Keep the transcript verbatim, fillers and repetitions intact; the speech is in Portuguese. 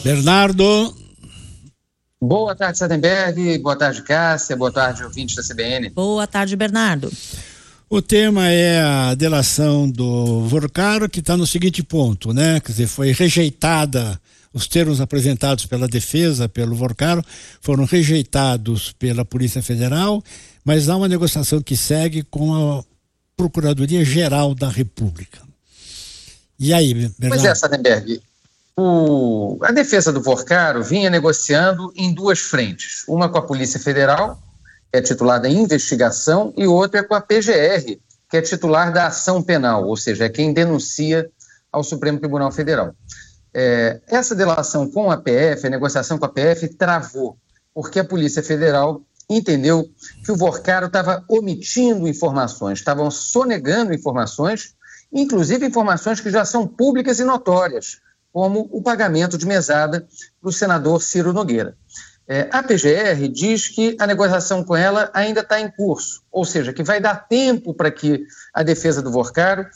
Bernardo. Boa tarde, Sardenberg. Boa tarde, Cássia. Boa tarde, ouvintes da C B N. Boa tarde, Bernardo. O tema é a delação do Vorcaro, que está no seguinte ponto, né? Quer dizer, foi rejeitada, os termos apresentados pela defesa, pelo Vorcaro, foram rejeitados pela Polícia Federal, mas há uma negociação que segue com a Procuradoria-Geral da República. E aí, Bernardo? Pois é, Sardenberg. O, a defesa do Vorcaro vinha negociando em duas frentes. Uma com a Polícia Federal, que é titular da investigação, e outra com a P G R, que é titular da ação penal, ou seja, é quem denuncia ao Supremo Tribunal Federal. É, essa delação com a P F, a negociação com a P F, travou, porque a Polícia Federal entendeu que o Vorcaro estava omitindo informações, estavam sonegando informações, inclusive informações que já são públicas e notórias, como o pagamento de mesada para o senador Ciro Nogueira. É, a P G R diz que a negociação com ela ainda está em curso, ou seja, que vai dar tempo para que a defesa do Vorcaro